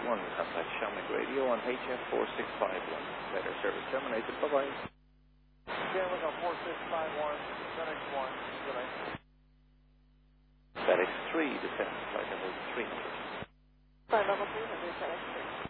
contact Shamrock Radio on HF4651. Later service terminated. Bye-bye. Shamrock on 4651, FedEx 1, good night. FedEx 3, descent, flight level 300. Flight level 300, FedEx 3.